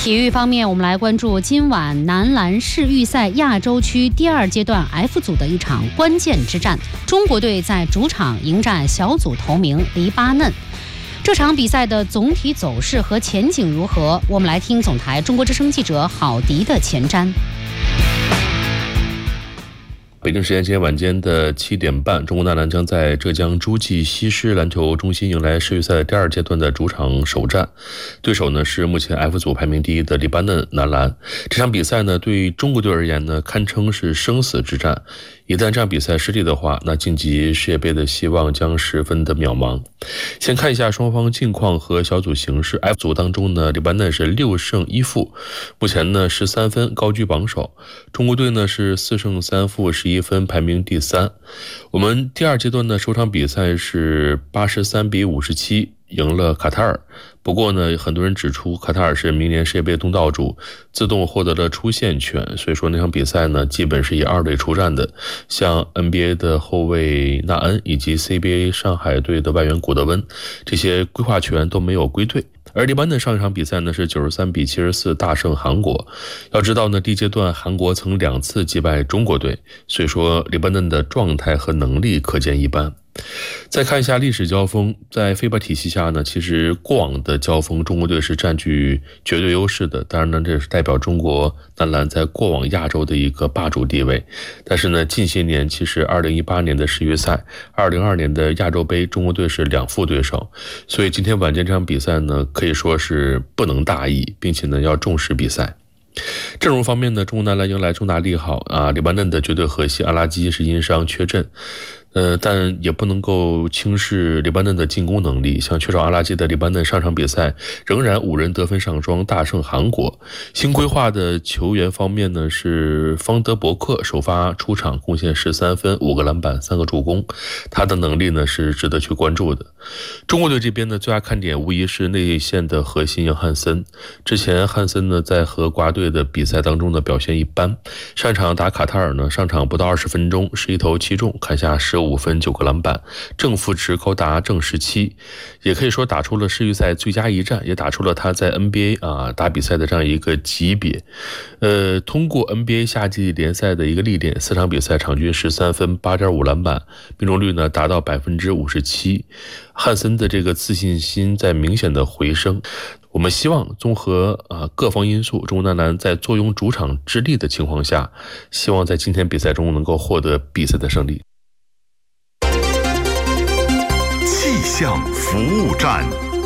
体育方面，我们来关注今晚男篮世预赛亚洲区第2阶段 F 组的一场关键之战，中国队在主场迎战小组头名黎巴嫩。这场比赛的总体走势和前景如何？我们来听总台中国之声记者郝迪的前瞻。 北京时间今天晚间的7点半，中国男篮将在浙江诸暨西施篮球中心迎来世预赛第2阶段的主场首战，对手呢是目前 F 组排名第1的黎巴嫩男篮。这场比赛呢对中国队而言呢堪称是生死之战，一旦这场比赛失利的话，那晋级世界杯的希望将十分的渺茫。先看一下双方近况和小组形势。 F 组当中呢，黎巴嫩是6胜1负，目前呢13分高居榜首，中国队呢是4胜3负11分，排名第3。我们第2阶段呢首场比赛是83比57赢了卡塔尔，不过呢很多人指出卡塔尔是明年世界杯东道主，自动获得了出线权，所以说那场比赛呢基本是以2队出战的，像 NBA 的后卫纳恩以及 CBA 上海队的外援古德温，这些规划权都没有归队。而黎巴嫩上一场比赛呢是93比74大胜韩国。要知道呢，第一阶段韩国曾2次击败中国队，所以说黎巴嫩的状态和能力可见一斑。再看一下历史交锋，在FIBA体系下呢，其实过往的交锋中国队是占据绝对优势的，当然呢这是代表中国男篮在过往亚洲的一个霸主地位。但是呢近些年，其实2018年的世预赛，2022年的亚洲杯，中国队是2负对手，所以今天晚间这场比赛呢可以说是不能大意，并且呢要重视比赛。阵容方面呢，中国男篮迎来重大利好啊！黎巴嫩的绝对核心阿拉基是因伤缺阵，但也不能够轻视黎巴嫩的进攻能力。像缺少阿拉基的黎巴嫩上场比赛仍然5人得分上双，大胜韩国。新规划的球员方面呢，是方德伯克首发出场，贡献13分、5个篮板、3个助攻，他的能力呢是值得去关注的。中国队这边呢，最大看点无疑是内线的核心杨汉森。之前汉森呢在和国家队的比赛当中的表现一般，上场打卡塔尔呢，上场不到20分钟，11投7中，砍下15分9个篮板，正负值高达正17，也可以说打出了世预赛最佳一战，也打出了他在 NBA 打比赛的这样一个级别。通过 NBA 夏季联赛的一个历练，4场比赛场均13分 8.5 篮板，命中率呢达到 57%。汉森的这个自信心在明显的回升。我们希望综合各方因素，中国男篮在坐拥主场之利的情况下，希望在今天比赛中能够获得比赛的胜利。 气象服务站，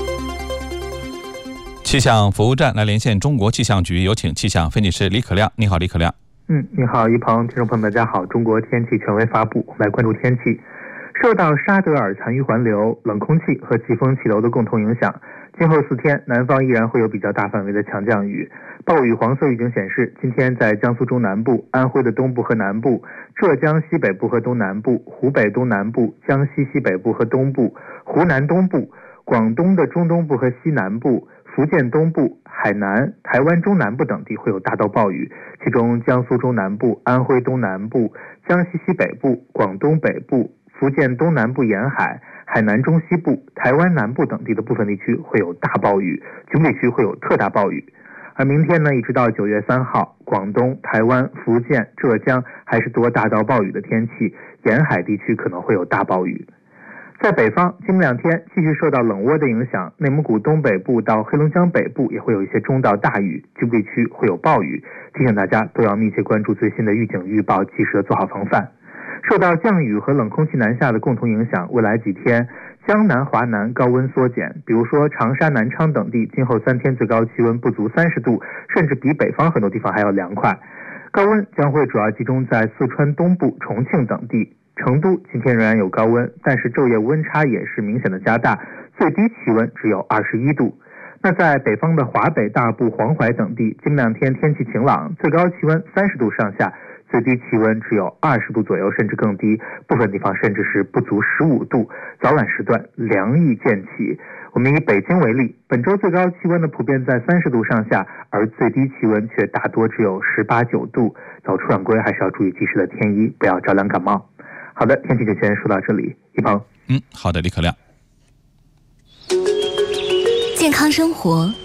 气象服务站来连线中国气象局，有请气象分析师李可亮。你好，李可亮。 你好，一鹏，听众朋友们，大家好。中国天气权威发布，我们来关注天气。受到沙德尔残余环流、冷空气和季风气流的共同影响，今后4天，南方依然会有比较大范围的强降雨。暴雨黄色预警显示，今天在江苏中南部、安徽的东部和南部、浙江西北部和东南部、湖北东南部、江西西北部和东部、湖南东部、广东的中东部和西南部、福建东部、海南、台湾中南部等地会有大到暴雨，其中江苏中南部、安徽东南部、江西西北部、广东北部、福建东南部沿海、海南中西部、台湾南部等地的部分地区会有大暴雨，局部地区会有特大暴雨。而明天呢，一直到9月3号，广东、台湾、福建、浙江还是多大到暴雨的天气，沿海地区可能会有大暴雨。在北方，今明2天继续受到冷涡的影响，内蒙古东北部到黑龙江北部也会有一些中到大雨，局部地区会有暴雨，提醒大家都要密切关注最新的预警预报，及时的做好防范。受到降雨和冷空气南下的共同影响，未来几天江南、华南高温缩减，比如说长沙、南昌等地，今后3天最高气温不足30度，甚至比北方很多地方还要凉快。高温将会主要集中在四川东部、重庆等地。成都今天仍然有高温，但是昼夜温差也是明显的加大，最低气温只有21度。那在北方的华北、大部、黄淮等地，今明2天天气晴朗，最高气温30度上下，最低气温只有20度左右，甚至更低，部分地方甚至是不足15度，早晚时段凉意渐起。我们以北京为例，本周最高气温呢普遍在30度上下，而最低气温却大多只有18、19度，早出晚归还是要注意及时的添衣，不要着凉感冒。好的，天气就先说到这里，一鹏。 好的，李可亮。 健康生活